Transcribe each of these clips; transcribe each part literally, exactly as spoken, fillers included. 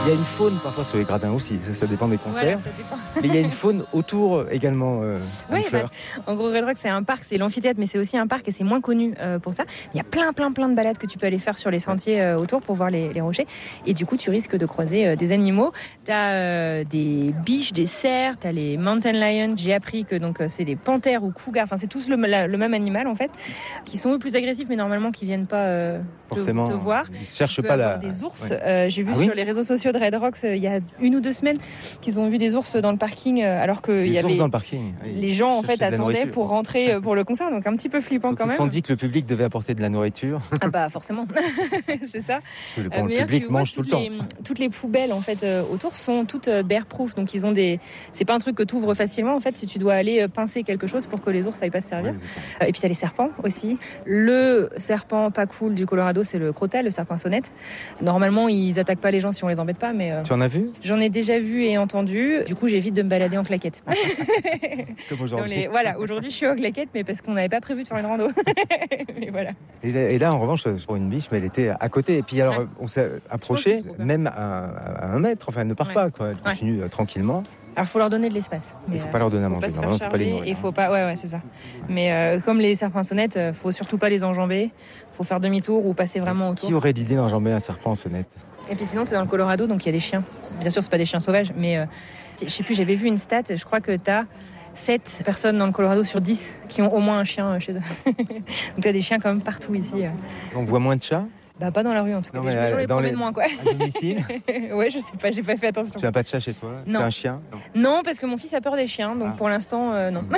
Il y a une faune parfois sur les gradins aussi, ça, ça dépend des concerts. Voilà, ça dépend. Mais il y a une faune autour également, euh, Oui, bah, Anne-Fleur. en gros, Red Rock, c'est un parc, c'est l'amphithéâtre, mais c'est aussi un parc et c'est moins connu euh, pour ça. Il y a plein, plein, plein de balades que tu peux aller faire sur les sentiers euh, autour pour voir les, les rochers. Et du coup, tu risques de croiser euh, des animaux. Tu as euh, des biches, des cerfs, tu as les mountain lions. J'ai appris que donc, euh, c'est des panthères ou cougars, enfin, c'est tous le, la, le même animal en fait, qui sont eux plus agressifs, mais normalement qui viennent pas euh, te, Forcément, te voir. ils cherchent Tu peux pas avoir la... des ours. Ouais. Euh, j'ai vu Ah oui sur les réseaux sociaux de Red Rocks euh, il y a une ou deux semaines qu'ils ont vu des ours dans le parking, euh, alors que il y Les ours avait dans le parking. Oui. les gens en fait Chercher de la attendaient nourriture. pour rentrer euh, pour le concert, donc un petit peu flippant Donc quand ils se même. sont dit que le public devait apporter de la nourriture. Ah bah forcément, c'est ça. Parce que le, Euh, bon, mais le là, public tu vois, mange tout le toutes temps. les, toutes les poubelles en fait euh, autour sont toutes euh, bear-proof, donc ils ont des. C'est pas un truc que tu ouvres facilement en fait. Si tu dois aller euh, pincer quelque chose pour que les ours aillent pas se servir. Oui, c'est ça. Euh, et puis t'as les serpents aussi. Le serpent pas cool du Colorado, c'est le crotal, le serpent sonnette. Normalement, ils attaquent pas les gens si on les embête pas, mais euh, Tu en as vu? j'en ai déjà vu et entendu. Du coup, j'évite de me balader en claquette. Comme Dans aujourd'hui. les- Voilà, aujourd'hui je suis en claquette, mais parce qu'on n'avait pas prévu de faire une rando. Mais voilà. Et là, et là, en revanche, je prends une biche, mais elle était à côté. Et puis alors, Ouais. on s'est approché, qu'ils se trouvent. même à, à un mètre. Enfin, elle ne part Ouais. pas, quoi. Elle continue euh, tranquillement. Alors, faut leur donner de l'espace. Il Mais, ne faut euh, pas leur donner à faut manger. pas se faire Normalement, il ne faut pas les charger nourrir. et faut pas. Ouais, ouais, c'est ça. Mais euh, comme les serpents sonnettes, euh, faut surtout pas les enjamber. Faut faire demi-tour ou passer vraiment autour. Qui aurait l'idée d'enjamber un serpent en sonnette? Et puis sinon, t'es dans le Colorado, donc il y a des chiens. Bien sûr, c'est pas des chiens sauvages, mais euh, je sais plus. J'avais vu une stat. Je crois que t'as sept personnes dans le Colorado sur dix qui ont au moins un chien euh, chez eux. Donc t'as des chiens quand même partout ici. euh. On voit moins de chats Bah pas dans la rue en tout cas. Non, Mais mais, je me toujours euh, les dans promets les- de moins quoi. à domicile. Ouais, je sais pas. J'ai pas fait attention. Tu n'as pas de chat chez toi? Non. Tu as un chien? Non, parce que mon fils a peur des chiens, donc Ah. pour l'instant, euh, non.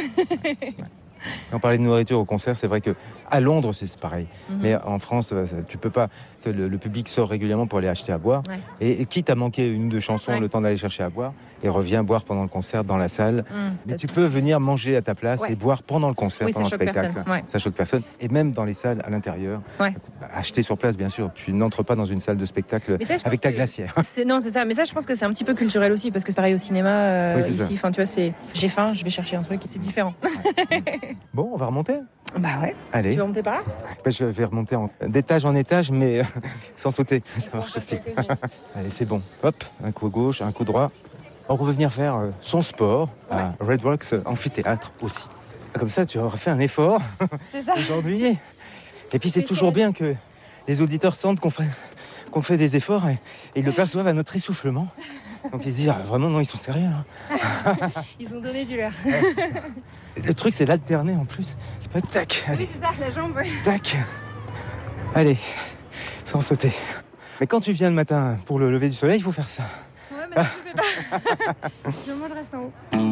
Et on parlait de nourriture au concert, c'est vrai que à Londres c'est c'est pareil, Mhm. mais en France ça, tu peux pas. c'est Le, le public sort régulièrement pour aller acheter à boire, Ouais. et, et quitte à manquer une ou deux chansons, Ouais. le temps d'aller chercher à boire, et revient boire pendant le concert dans la salle. Hum, Mais t'as tu tout. peux venir manger à ta place Ouais. et boire pendant le concert, Oui, ça pendant le choque spectacle. personne, ouais. Ça choque personne. Et même dans les salles à l'intérieur, Ouais. acheter sur place bien sûr. Tu n'entres pas dans une salle de spectacle Mais ça, je pense avec ta que- glacière. C'est, non, c'est ça. Mais ça, je pense que c'est un petit peu culturel aussi, parce que c'est pareil au cinéma euh, Oui, c'est ça. ici. Enfin, tu vois, c'est j'ai faim, je vais chercher un truc, et c'est différent. Bon, on va remonter. Bah ouais. Allez. Tu vas monter par là? Ben, je vais remonter en- d'étage en étage, mais euh, sans sauter. Ça marche aussi. Allez, c'est bon. Hop, un coup gauche, un coup droit. Donc on peut venir faire euh, son sport à Red Rocks Amphithéâtre aussi. Comme ça, tu auras fait un effort C'est ça. aujourd'hui. Et puis c'est C'est toujours fait. bien que les auditeurs sentent qu'on fait, qu'on fait des efforts et, et ils le perçoivent à notre essoufflement. Donc ils se disent, ah, vraiment, non, ils sont sérieux. hein. Ils ont donné du leur. Le truc, c'est d'alterner en plus. C'est pas tac, allez, Oui, c'est ça, la jambe. Ouais, tac. Allez, sans sauter. Mais quand tu viens le matin pour le lever du soleil, il faut faire ça. mais non, je fais pas. Je mange, je reste en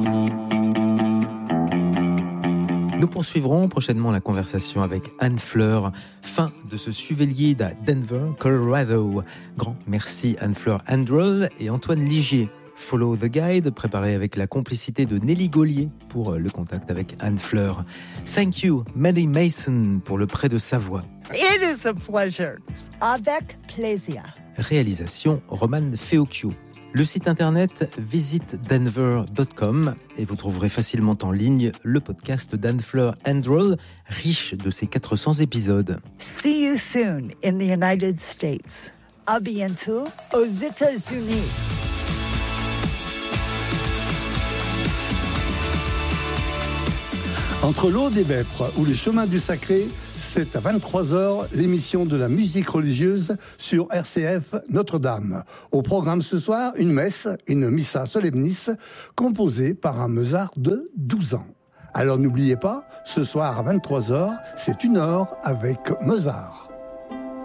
haut. Nous poursuivrons prochainement la conversation avec Anne-Fleur. Fin de ce Suivez le guide à Denver, Colorado. Grand merci Anne-Fleur Androl et Antoine Ligier. Follow the Guide, préparé avec la complicité de Nelly Gaulier pour le contact avec Anne-Fleur. Thank you, Maddie Mason, pour le prêt de sa voix. It is a pleasure. Avec plaisir. Réalisation, Roman Feocchio. Le site internet visite denver point com et vous trouverez facilement en ligne le podcast d'Anne-Fleur Androl, riche de ses quatre cents épisodes. See you soon in the United States. À bientôt aux États-Unis. Entre l'Aude et Vêpres ou les chemins du Sacré, c'est à vingt-trois heures l'émission de la musique religieuse sur R C F Notre-Dame. Au programme ce soir, une messe, une missa solemnis, composée par un Mozart de douze ans. Alors n'oubliez pas, ce soir à vingt-trois heures, c'est une heure avec Mozart.